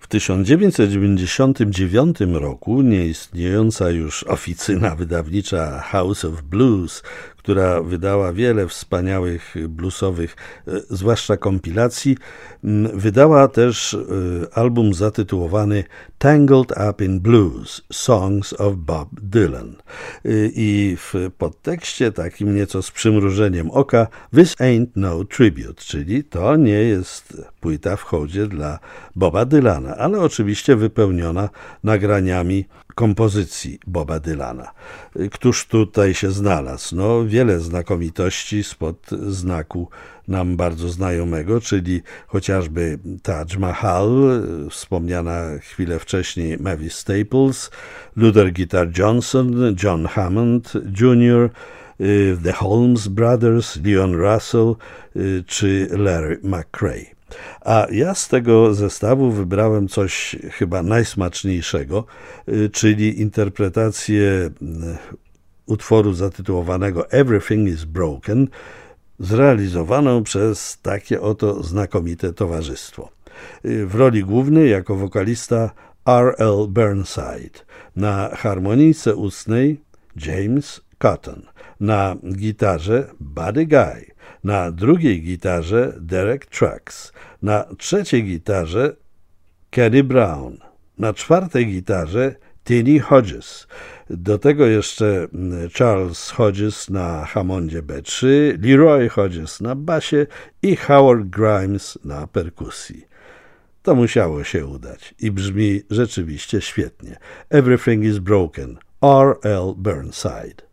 1999 roku nieistniejąca już oficyna wydawnicza House of Blues, która wydała wiele wspaniałych bluesowych, zwłaszcza kompilacji, wydała też album zatytułowany Tangled Up in Blues – Songs of Bob Dylan. I w podtekście takim nieco z przymrużeniem oka This ain't no tribute, czyli to nie jest płyta w hołdzie dla Boba Dylana, ale oczywiście wypełniona nagraniami kompozycji Boba Dylana. Któż tutaj się znalazł? No, wiele znakomitości spod znaku nam bardzo znajomego, czyli chociażby Taj Mahal, wspomniana chwilę wcześniej Mavis Staples, Luther Guitar Johnson, John Hammond Jr., The Holmes Brothers, Leon Russell czy Larry McCray. A ja z tego zestawu wybrałem coś chyba najsmaczniejszego, czyli interpretację utworu zatytułowanego Everything is Broken, zrealizowaną przez takie oto znakomite towarzystwo. W roli głównej jako wokalista R.L. Burnside, na harmonijce ustnej James Cotton, na gitarze Buddy Guy, na drugiej gitarze Derek Trucks, na trzeciej gitarze Kenny Brown, na czwartej gitarze Tinny Hodges, do tego jeszcze Charles Hodges na Hammondzie B3, Leroy Hodges na basie i Howard Grimes na perkusji. To musiało się udać i brzmi rzeczywiście świetnie. Everything is Broken, R.L. Burnside.